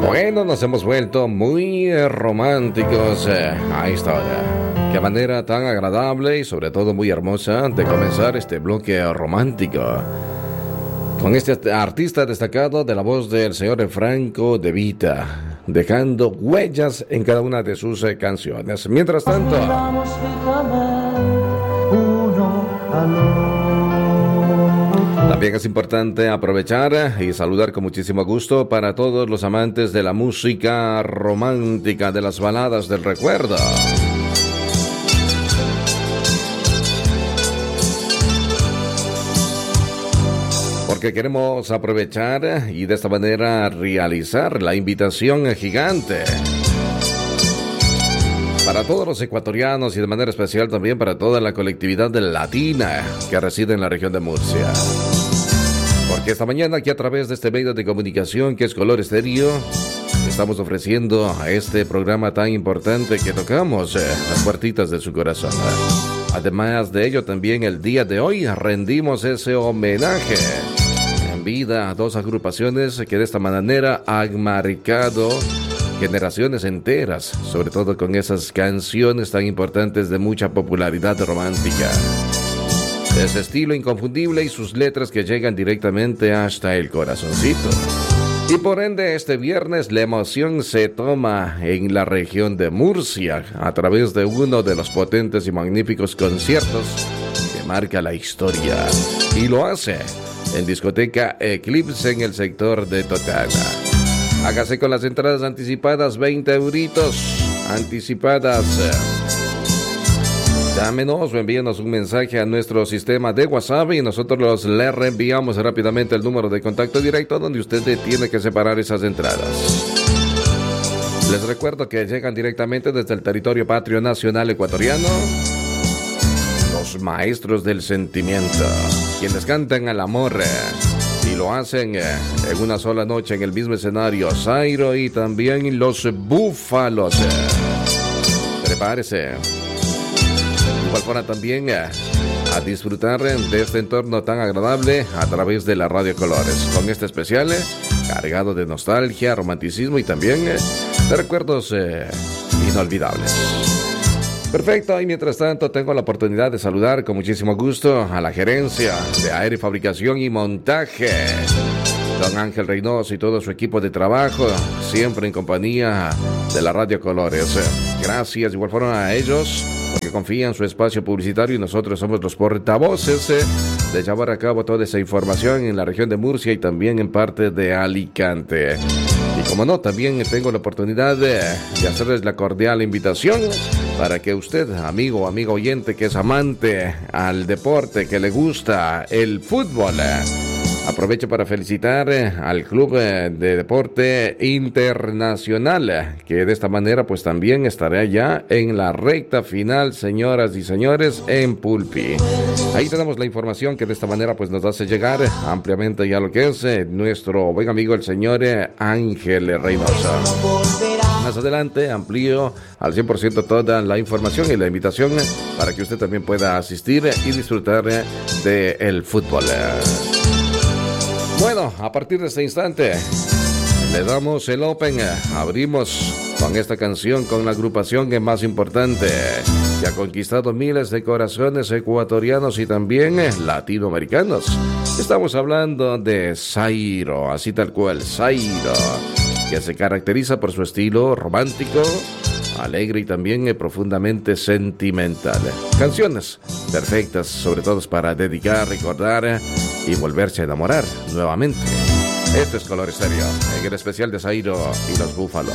Bueno, nos hemos vuelto muy románticos a esta hora. Qué manera tan agradable y sobre todo muy hermosa de comenzar este bloque romántico con este artista destacado de la voz del señor Franco De Vita, dejando huellas en cada una de sus canciones. Mientras tanto, también es importante aprovechar y saludar con muchísimo gusto para todos los amantes de la música romántica, de las baladas del recuerdo. Porque queremos aprovechar y de esta manera realizar la invitación gigante para todos los ecuatorianos y de manera especial también para toda la colectividad latina que reside en la región de Murcia. Porque esta mañana aquí a través de este medio de comunicación que es Color Estéreo, estamos ofreciendo a este programa tan importante que tocamos las puertitas de su corazón. Además de ello, también el día de hoy rendimos ese homenaje en vida a dos agrupaciones que de esta manera han marcado generaciones enteras, sobre todo con esas canciones tan importantes de mucha popularidad romántica. Ese estilo inconfundible y sus letras que llegan directamente hasta el corazoncito. Y por ende, este viernes la emoción se toma en la región de Murcia a través de uno de los potentes y magníficos conciertos que marca la historia. Y lo hace en discoteca Eclipse en el sector de Totana. Hágase con las entradas anticipadas, 20 euritos anticipadas. Llámenos o envíenos un mensaje a nuestro sistema de WhatsApp y nosotros le reenviamos rápidamente el número de contacto directo donde usted tiene que separar esas entradas. Les recuerdo que llegan directamente desde el territorio patrio nacional ecuatoriano los maestros del sentimiento, quienes cantan al amor y lo hacen en una sola noche en el mismo escenario. Zairo y también los Búfalos. Prepárese. Igual forma también a disfrutar de este entorno tan agradable a través de la Radio Colores, con este especial cargado de nostalgia, romanticismo y también de recuerdos inolvidables. Perfecto, y mientras tanto tengo la oportunidad de saludar con muchísimo gusto a la gerencia de Aerofabricación y Montaje, don Ángel Reynoso y todo su equipo de trabajo, siempre en compañía de la Radio Colores. Gracias, igual forma a ellos, porque confían en su espacio publicitario y nosotros somos los portavoces de llevar a cabo toda esa información en la región de Murcia y también en parte de Alicante. Y como no, también tengo la oportunidad de hacerles la cordial invitación para que usted, amigo o amigo oyente que es amante al deporte, que le gusta el fútbol, aproveche para felicitar al Club de Deporte Internacional, que de esta manera pues también estará ya en la recta final, señoras y señores, en Pulpi. Ahí tenemos la información que de esta manera pues nos hace llegar ampliamente ya lo que es nuestro buen amigo el señor Ángel Reynoso. Más adelante amplío al 100% toda la información y la invitación para que usted también pueda asistir y disfrutar del fútbol. Bueno, a partir de este instante le damos el open, abrimos con esta canción con la agrupación que más importante que ha conquistado miles de corazones ecuatorianos y también latinoamericanos. Estamos hablando de Zairo, así tal cual, Zairo, que se caracteriza por su estilo romántico, alegre y también profundamente sentimental. Canciones perfectas, sobre todo para dedicar, recordar y volverse a enamorar nuevamente. Esto es Color Estéreo, en el especial de Zairo y los Búfalos.